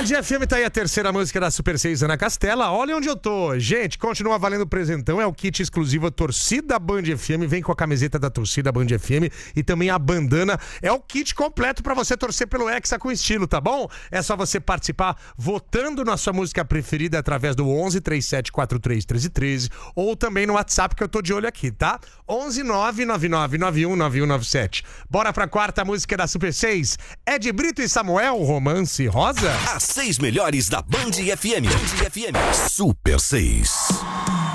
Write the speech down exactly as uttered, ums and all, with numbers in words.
F M tá aí a terceira música da Super seis, Ana Castela. Olha onde eu tô. Gente, continua valendo o presentão. É o kit exclusivo Torcida Band F M. Vem com a camiseta da Torcida Band F M e também a bandana. É o kit completo pra você torcer pelo Hexa com estilo, tá bom? É só você participar votando na sua música preferida através do onze, três sete quatro três, um três um três ou também no WhatsApp que eu tô de olho aqui, tá? onze, nove nove nove nove um nove um nove sete. Bora pra quarta música da Super seis. Ed Brito e Samuel, Romance Rosa. As seis melhores da Band F M. Band F M. Super seis.